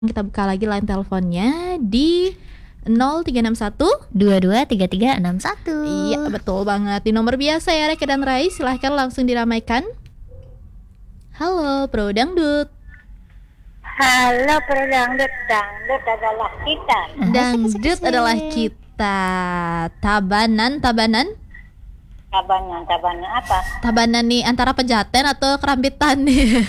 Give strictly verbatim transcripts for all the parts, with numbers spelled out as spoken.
Kita buka lagi line teleponnya di nol tiga enam satu dua dua tiga tiga enam satu. Iya betul banget. Di nomor biasa ya Reka dan Rai. Silahkan langsung diramaikan. Halo Pro Dangdut. Halo Pro Dangdut. Dangdut adalah kita. Dangdut adalah kita. Tabanan, tabanan Tabanan, tabanan apa? Tabanan nih antara Pejaten atau Kerampitan nih.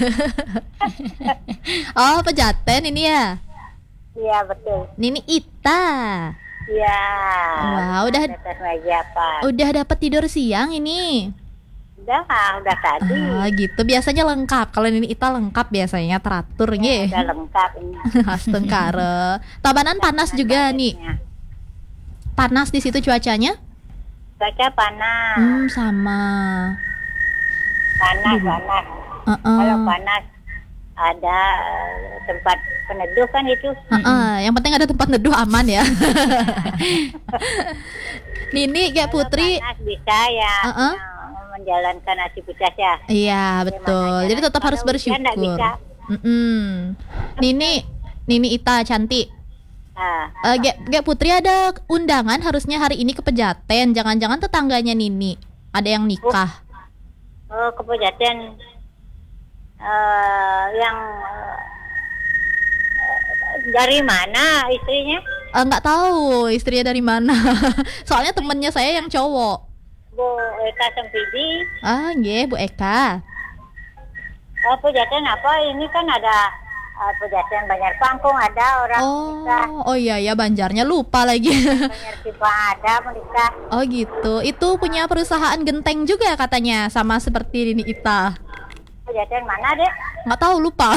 Oh Pejaten ini ya. Iya betul. Nini Ita. Iya. Wah udah apa? Udah dapat tidur siang ini. Udah, udah tadi. Ah gitu biasanya lengkap. Kalau Nini Ita lengkap biasanya teratur Ya, nge. udah lengkap ini. Astengkare. Tabanan panas juga nih. Panas di situ cuacanya? Cuaca panas. Hmm sama. Panas, panas. Uh-uh. Kalau panas ada eh, tempat peneduh kan itu. Uh-uh. Yang penting ada tempat neduh aman ya. Nini kayak Kalau Putri. panas bisa ya. Uh-uh. ya, menjalankan aktivitas ya. Iya betul. Jadi tetap harus Kalau hujan nggak bersyukur. bisa. Mm-mm. Nini, Nini Ita cantik. Nah, Uh, Gek, Gek Putri ada undangan harusnya hari ini ke Pejaten. Jangan-jangan tetangganya Nini ada yang nikah. oh, ke Pejaten eh, yang eh, dari mana istrinya? Eh, nggak tahu istrinya dari mana. Soalnya temennya saya yang cowok. Bu Eka Sempidi. Ah, nggih, Bu Eka. Oh, Pejaten apa? Ini kan ada eh, Pejaten Banjar Pangkung ada orang menikah. Oh, oh iya ya Banjarnya lupa lagi. Banjar Cipang ada menikah. Oh gitu. Itu punya perusahaan genteng juga katanya sama seperti Nini Ita. Pejaten mana deh? Nggak tahu lupa.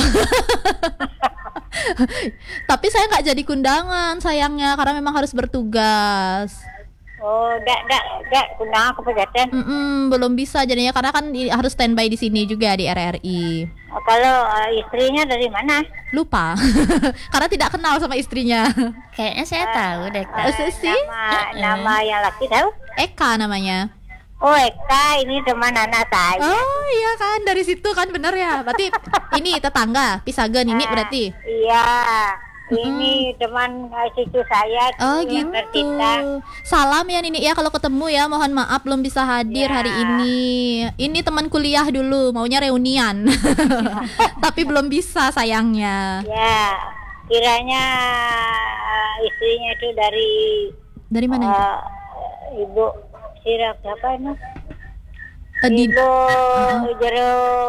Tapi saya nggak jadi kundangan sayangnya karena memang harus bertugas. Oh, dak dak dak kundangan ke Pejaten. Mm-mm, belum bisa jadinya karena kan i- harus standby di sini juga di R R I. Oh, kalau eh, istrinya dari mana? Lupa. Karena tidak kenal sama istrinya. Kayaknya saya tahu deh Kak. Eh, Sisi? Nama nama yang laki tahu? Eka namanya. Oh, Eka ini teman anak saya. Oh iya kan dari situ kan bener ya. Berarti ini tetangga Pisagen ini berarti. Iya, ini teman eh, cucu saya tuh Oh yang gitu. tercinta. Salam ya Nini ya kalau ketemu ya. Mohon maaf belum bisa hadir Ya. hari ini. Ini teman kuliah dulu maunya reunian. Tapi belum bisa sayangnya. Ya, kiranya eh, istrinya itu dari Dari mana itu? eh, ibu Sirak siapa ini? Eh, di- Ibu Jero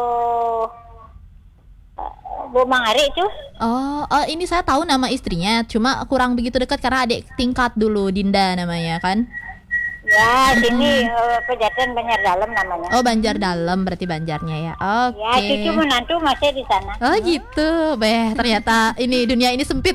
eh, Bu Mangari itu. Oh, oh, ini saya tahu nama istrinya, cuma kurang begitu dekat karena adik tingkat dulu Dinda namanya kan. Ya, sini eh, Pejaten Banjar Dalam namanya. Oh, Banjar Dalam berarti Banjarnya ya. Oke. Ya, cucu menantu masih di sana. Oh gitu, beh ternyata ini dunia ini sempit.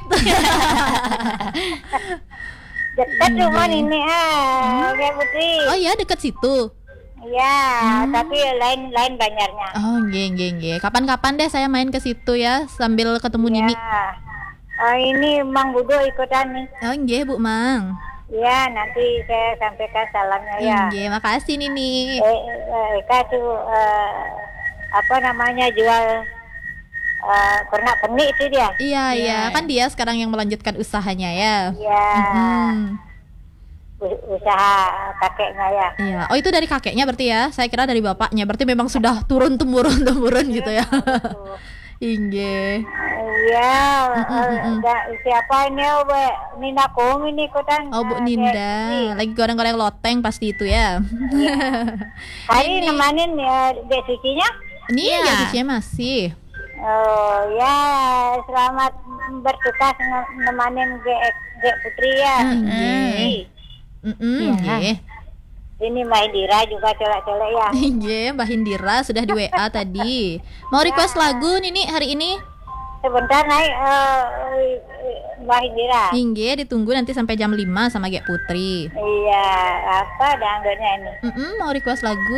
Dekat rumah ini ah, Kayak Putri. Oh iya dekat situ. Ya, tapi lain lain Banjarnya. Oh nggih nggih nggih. Kapan-kapan deh saya main ke situ ya sambil ketemu Nini. Ya. Oh, ini Mang Budo ikutan nih. Oh nggih Bu Mang. Ya, nanti saya sampaikan salamnya ya. Nggih, makasih Nini. Eh, eh, Eka tuh eh, apa namanya jual eh, pernak-pernik itu dia. Iya iya, kan dia sekarang yang melanjutkan usahanya ya. Ya, Hmm. u- usaha kakeknya ya. Iya. Oh itu dari kakeknya berarti ya? Saya kira dari bapaknya. Berarti memang sudah turun temurun temurun gitu ya. Inge. Iya, eh, da- siapa ini oh, Bu? Nina Kung ini ikutan. Oh Bu eh, Ninda, kayak- lagi goreng-goreng loteng pasti itu ya. Hari Ini. nemanin ya Dek Sucinya. Ini Iya. ya cucinya masih. Oh ya, selamat bertugas ne- nemanin Dek Dek Putri ya. Nggih. Mm-mm, Iya. nggih. Ini Mbak Indira juga colek-colek ya. Nggih, Mbak Hindira sudah di W A tadi. Mau request lagu Nini hari ini? Sebentar naik eh, Mbak Indira. Nggih, ditunggu nanti sampai jam lima sama Gek Putri. Iya, apa dangdutnya ini? Mm-mm, mau request lagu?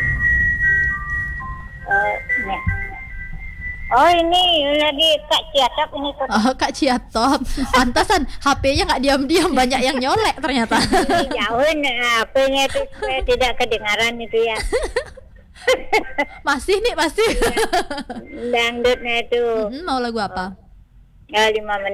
Eh, nih. Oh ini lagi Kak Ciatap ini kok. Oh, Kak Ciatop. Pantasan H P-nya nggak diam-diam banyak yang nyolek ternyata. Ini jauhin H P-nya itu supaya tidak kedengaran itu ya. Masih nih, masih. Dangdutnya itu. Mm-mm, mau lagu apa? Ya lima menit.